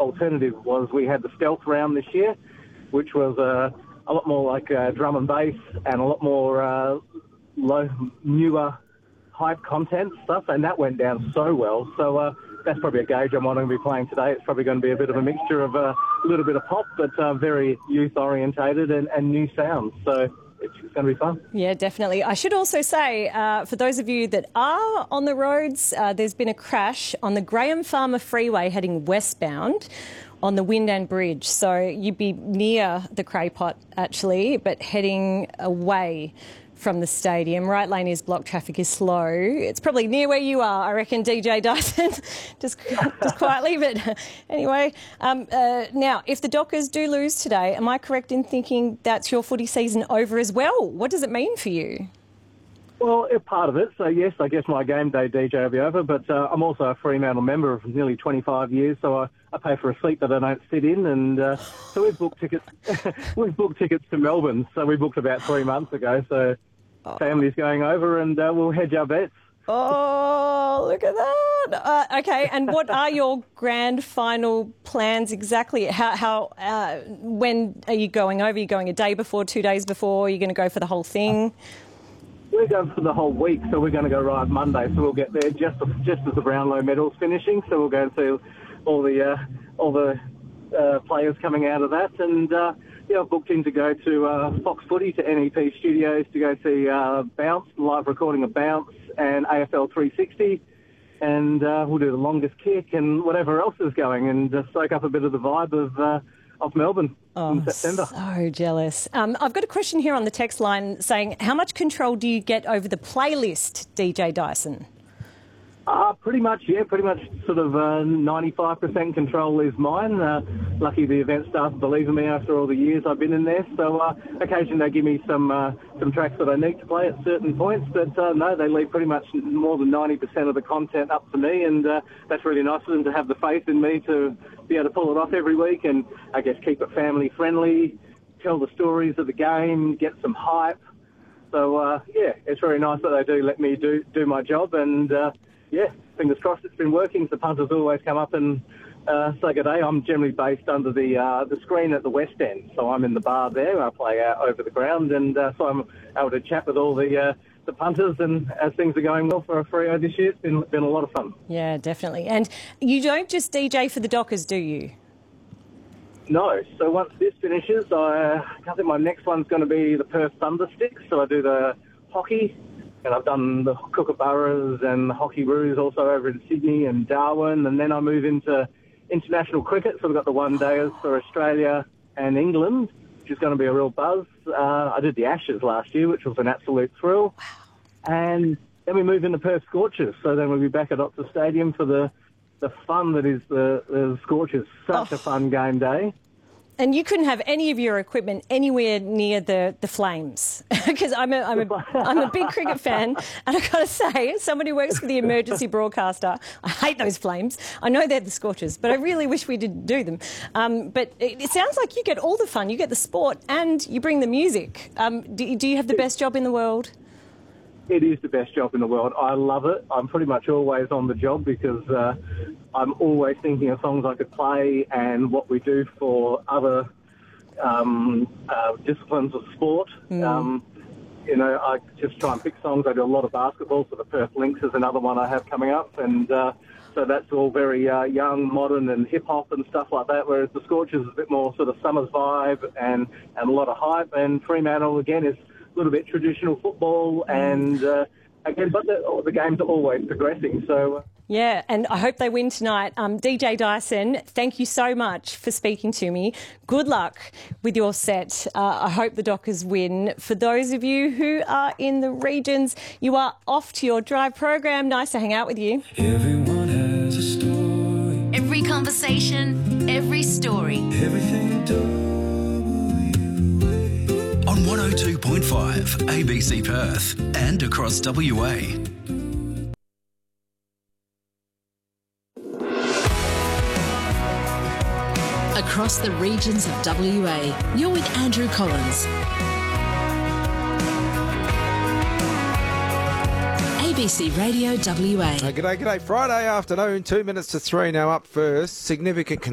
alternative was we had the stealth round this year, which was a lot more like drum and bass and a lot more newer hype content stuff, and that went down so well. So that's probably a gauge on what I'm going to be playing today. It's probably going to be a bit of a mixture of a little bit of pop, but very youth-orientated and new sounds. So it's going to be fun. Yeah, definitely. I should also say, for those of you that are on the roads, there's been a crash on the Graham Farmer Freeway heading westbound on the Wyndham Bridge. So you'd be near the Craypot, actually, but heading away from the stadium. Right lane is blocked, traffic is slow. It's probably near where you are, I reckon, DJ Dyson, just quietly. But anyway, now, if the Dockers do lose today, am I correct in thinking that's your footy season over as well? What does it mean for you? Well, it's part of it. So, yes, I guess my game day DJ will be over, but I'm also a Fremantle member of nearly 25 years, so I pay for a seat that I don't sit in, and so we've booked tickets. We've booked tickets to Melbourne, so we booked about 3 months ago, so family's going over, and we'll hedge our bets. Oh, look at that. Okay, and what are your grand final plans exactly? When are you going over? Are you going a day before, 2 days before? Are you going to go for the whole thing? We're going for the whole week, so we're going to go right Monday. So we'll get there just as the Brownlow medal's finishing. So we'll go and see all the players coming out of that. And I've booked in to go to Fox Footy, to NEP Studios, to go see Bounce, live recording of Bounce, and AFL 360. And we'll do the longest kick and whatever else is going, and just soak up a bit of the vibe of Melbourne in September. So jealous. I've got a question here on the text line saying, how much control do you get over the playlist, DJ Dyson? Pretty much sort of 95% control is mine. Lucky the event staff believe in me after all the years I've been in there. So occasionally they give me some tracks that I need to play at certain points, but no, they leave pretty much more than 90% of the content up to me, and that's really nice of them to have the faith in me to be able to pull it off every week and I guess keep it family friendly, tell the stories of the game, get some hype. So it's very nice that they do let me do my job, and fingers crossed it's been working. The punters always come up and say good day. I'm generally based under the screen at the West End, so I'm in the bar there. I play out over the ground, and so I'm able to chat with all the punters, and as things are going well for a Freo this year, it's been a lot of fun. Yeah, definitely. And you don't just DJ for the Dockers, do you? No. So once this finishes, I think my next one's going to be the Perth Thundersticks. So I do the hockey, and I've done the Kookaburras and the Hockey Roos also over in Sydney and Darwin, and then I move into international cricket. So we've got the one-dayers for Australia and England, which is going to be a real buzz. I did the Ashes last year, which was an absolute thrill. Wow. And then we move into Perth Scorchers. So then we'll be back at Optus Stadium for the fun that is the Scorchers. Such a fun game day. And you couldn't have any of your equipment anywhere near the Flames, because I'm a big cricket fan, and I've got to say, as someone who works for the emergency broadcaster, I hate those Flames. I know they're the Scorchers, but I really wish we did do them. But it sounds like you get all the fun, you get the sport, and you bring the music. Do you have the best job in the world? It is the best job in the world. I love it. I'm pretty much always on the job because I'm always thinking of songs I could play and what we do for other disciplines of sport. I just try and pick songs. I do a lot of basketball, so the Perth Lynx is another one I have coming up. And so that's all very young, modern and hip-hop and stuff like that, whereas the Scorchers is a bit more sort of summer's vibe and a lot of hype. And Fremantle, again, is a little bit traditional football, and again, but the games are always progressing. So yeah, and I hope they win tonight. DJ Dyson, thank you so much for speaking to me. Good luck with your set. I hope the Dockers win. For those of you who are in the regions, you are off to your drive program. Nice to hang out with you. Everyone has a story. Every conversation, every story. Everything you do. On 102.5 ABC Perth and across WA. Across the regions of WA, you're with Andrew Collins. ABC Radio WA. G'day. Friday afternoon, 2 minutes to 3 now. Up first, significant